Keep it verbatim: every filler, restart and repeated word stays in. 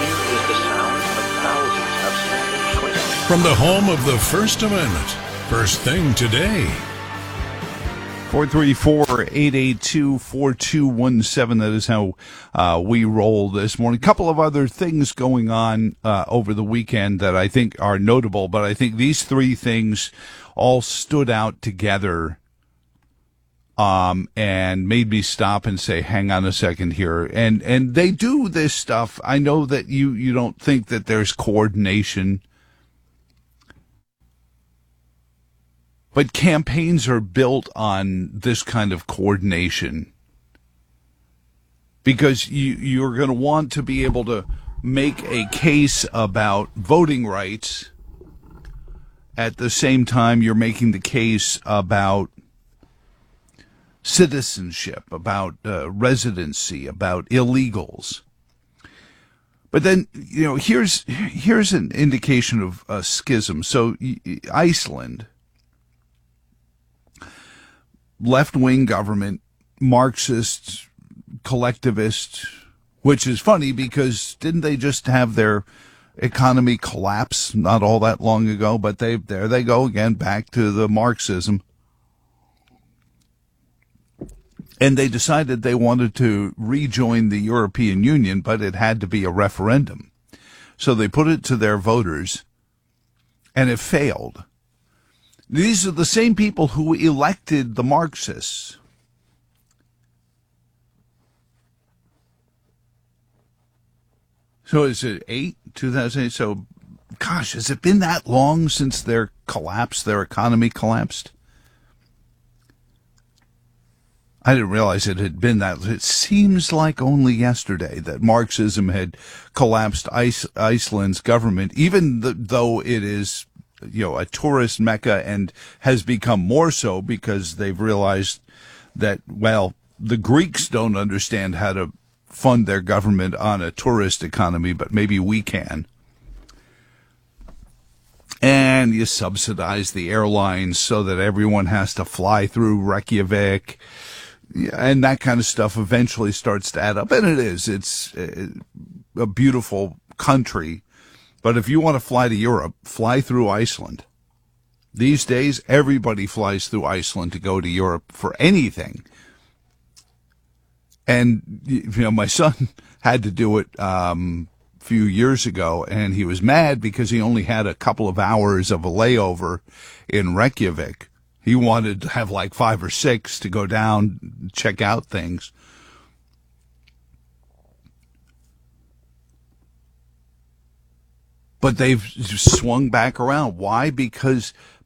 Here is the sound of thousands of Senate choices. From the home of the First Amendment, First Thing Today. four three four, eight eight two, four two one seven. That is how uh, we roll this morning. A couple of other things going on uh, over the weekend that I think are notable, but I think these three things all stood out together um, and made me stop and say, hang on a second here. And and they do this stuff. I know that you, you don't think that there's coordination, but campaigns are built on this kind of coordination because you, you're going to want to be able to make a case about voting rights at the same time you're making the case about citizenship, about uh, residency, about illegals. But then, you know, here's here's an indication of a schism. So Iceland, left-wing government, Marxist, collectivist, which is funny because didn't they just have their economy collapse not all that long ago? But they there they go again, back to the Marxism. And they decided they wanted to rejoin the European Union, but it had to be a referendum. So they put it to their voters, and it failed. These are the same people who elected the Marxists. So is it eight, two thousand eight? So, gosh, has it been that long since their collapse, their economy collapsed? I didn't realize it had been that. It seems like only yesterday that Marxism had collapsed Ice, Iceland's government, even the, though it is, you know, a tourist mecca and has become more so because they've realized that, well, the Greeks don't understand how to fund their government on a tourist economy, but maybe we can. And you subsidize the airlines so that everyone has to fly through Reykjavik. And that kind of stuff eventually starts to add up. And it is. It's a beautiful country. But if you want to fly to Europe, fly through Iceland. These days, everybody flies through Iceland to go to Europe for anything. And, you know, my son had to do it um, a few years ago, and he was mad because he only had a couple of hours of a layover in Reykjavik. He wanted to have like five or six to go down, check out things. But they've swung back around. Why? Because